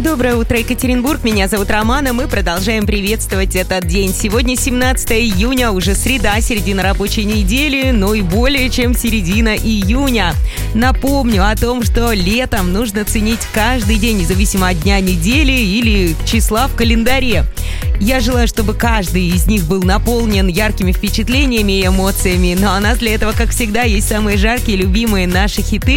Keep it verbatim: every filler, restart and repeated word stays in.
Доброе утро, Екатеринбург. Меня зовут Романа. Мы продолжаем приветствовать этот день. Сегодня семнадцатое июня, уже среда, середина рабочей недели, но и более чем середина июня. Напомню о том, что летом нужно ценить каждый день, независимо от дня недели или числа в календаре. Я желаю, чтобы каждый из них был наполнен яркими впечатлениями и эмоциями. Но у нас для этого, как всегда, есть самые жаркие, любимые наши хиты.